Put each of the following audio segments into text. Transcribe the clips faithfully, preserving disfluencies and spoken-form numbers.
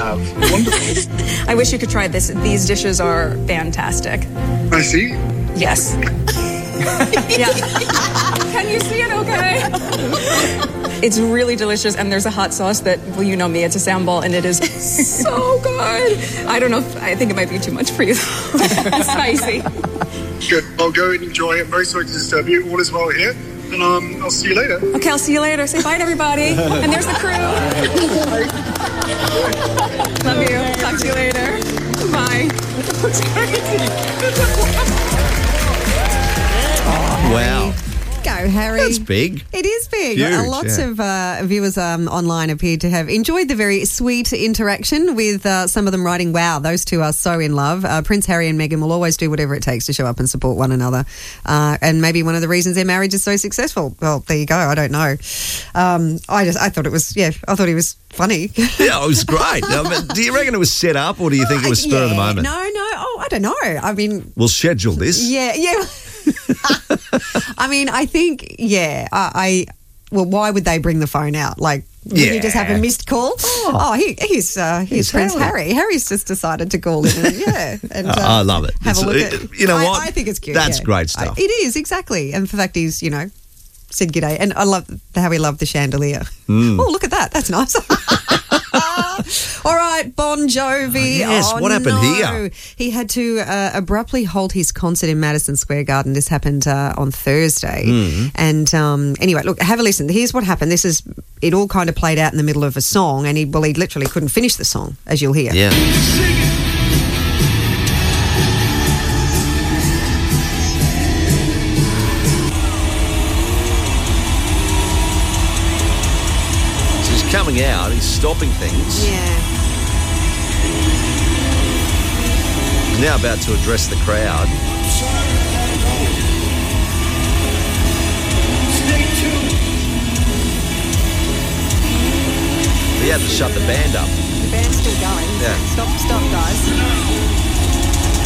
have. Wonderful. I wish you could try this. These dishes are fantastic. I see. Yes. Yeah. Can you see it okay? It's really delicious, and there's a hot sauce that, well, you know me, it's a sambal, and it is so good. I don't know if, I think it might be too much for you. It's spicy. Good. I'll go and enjoy it. Very sorry to disturb you. All is well here. And um, I'll see you later. Okay, I'll see you later. Say bye to everybody. And there's the crew. Love you. Talk to you later. Bye. Wow. Go, Harry. That's big. It is big. Huge, uh, lots yeah. of uh, viewers um, online appeared to have enjoyed the very sweet interaction, with uh, some of them writing, wow, those two are so in love. Uh, Prince Harry and Meghan will always do whatever it takes to show up and support one another. Uh, and maybe one of the reasons their marriage is so successful. Well, there you go. I don't know. Um, I just, I thought it was, yeah, I thought he was funny. Yeah, it was great. Now, but do you reckon it was set up, or do you think it was spur yeah, of the moment? No, no. Oh, I don't know. I mean... We'll schedule this. Yeah, yeah. I mean, I think, yeah, I, I, well, why would they bring the phone out? Like, would Yeah. you just have a missed call? Oh, oh he, he's, uh, he's He's Prince Harry. Harry. Harry's just decided to call in and, yeah. And, uh, I love it. Have It's- a look it- at you know I, what? I think it's cute. That's yeah. great stuff. I, it is, exactly. And the fact he's, you know, said g'day. And I love how he loved the chandelier. Mm. Oh, look at that. That's nice. All right, Bon Jovi. Oh, yes, oh, what happened no. here? He had to uh, abruptly halt his concert in Madison Square Garden. This happened uh, on Thursday. Mm. And um, anyway, look, have a listen. Here's what happened. This is, it all kind of played out in the middle of a song, and he, well, he literally couldn't finish the song, as you'll hear. Yeah. So he's coming out, he's stopping things. Yeah. He's now about to address the crowd. He had to shut the band up. The band's still going. Yeah. Stop, stop, guys.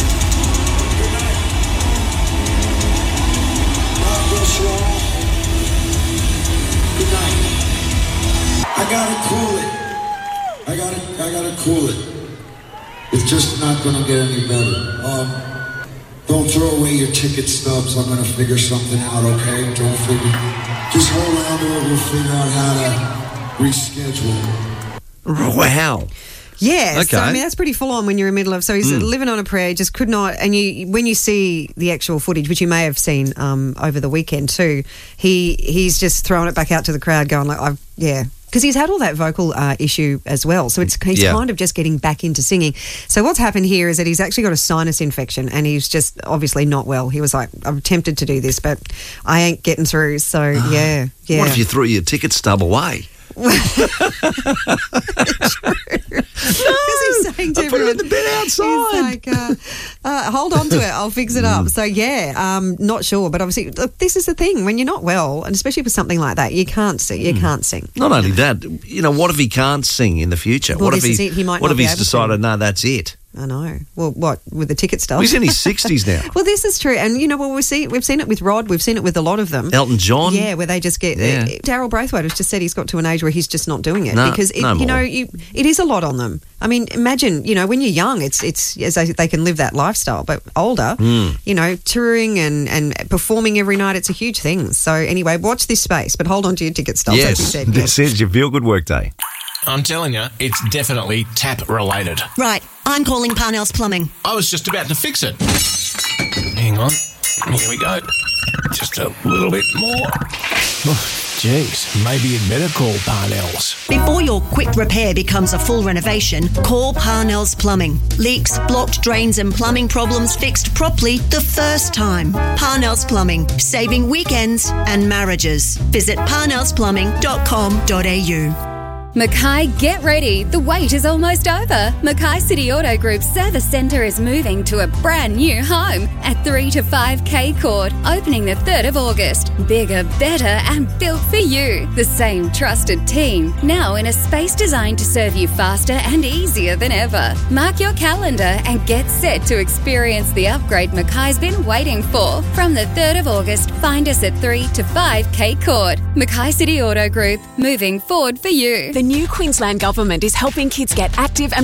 Good night. I gotta cool it. I gotta, I gotta cool it. It's just not gonna get any better. Um, don't throw away your ticket stubs. I'm gonna figure something out, okay? Don't figure. Just hold on to it. We'll figure out how to reschedule. Wow. Yeah, so Okay. I mean that's pretty full on when you're in the middle of. So he's living on a prayer, just could not. And you, when you see the actual footage, which you may have seen um, over the weekend too, he he's just throwing it back out to the crowd, going like, "I've yeah," because he's had all that vocal uh, issue as well. So it's he's Yeah. kind of just getting back into singing. So what's happened here is that he's actually got a sinus infection, and he's just obviously not well. He was like, "I'm tempted to do this, but I ain't getting through." So yeah, yeah. What if you threw your ticket stub away? Because he's saying to I put it in everyone, the bin outside. he's like, uh, uh, hold on to it, I'll fix it Mm. up. So yeah, um, not sure, but obviously, look, this is the thing: when you're not well, and especially for something like that, you can't sing. You can't sing. Not only that, you know, what if he can't sing in the future? Well, what if this he, is it. He might what not if be he's able to. decided, no, that's it? I know. Well, what with the ticket stuff? He's in his sixties now. Well, this is true, and you know, well, we see we've seen it with Rod, we've seen it with a lot of them. Elton John. Yeah, where they just get. Yeah. Uh, Daryl Braithwaite has just said he's got to an age where he's just not doing it No, because it, no you know more. you, it is a lot on them. I mean, imagine you know when you're young, it's it's as they, they can live that lifestyle, but older, Mm. you know, touring and and performing every night, it's a huge thing. So anyway, watch this space, but hold on to your ticket stubs. as you Yes, said, this is your feel good workday. I'm telling you, it's definitely tap related. Right, I'm calling Parnell's Plumbing. I was just about to fix it. Hang on. Here we go. Just a little bit more. Oh, Jeez, maybe you'd better call Parnell's. Before your quick repair becomes a full renovation, call Parnell's Plumbing. Leaks, blocked drains and plumbing problems fixed properly the first time. Parnell's Plumbing, saving weekends and marriages. Visit parnells plumbing dot com dot a u. Mackay, get ready. The wait is almost over. Mackay City Auto Group's service centre is moving to a brand new home at three to five K Court, opening the third of August. Bigger, better and built for you. The same trusted team, now in a space designed to serve you faster and easier than ever. Mark your calendar and get set to experience the upgrade Mackay's been waiting for. From the third of August, find us at three to five K Court. Mackay City Auto Group, moving forward for you. The new Queensland Government is helping kids get active and